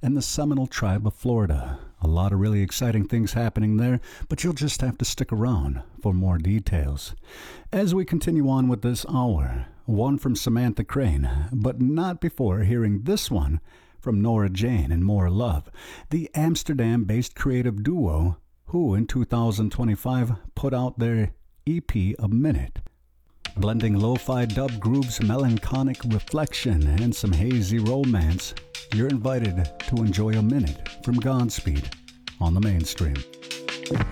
and the Seminole Tribe of Florida. A lot of really exciting things happening there, but you'll just have to stick around for more details. As we continue on with this hour, one from Samantha Crane, but not before hearing this one from Nora Jane and More Love, the Amsterdam-based creative duo who in 2025 put out their EP A Minute. Blending lo-fi dub grooves, melancholic reflection, and some hazy romance, you're invited to enjoy A Minute from Godspeed on the Mainstream.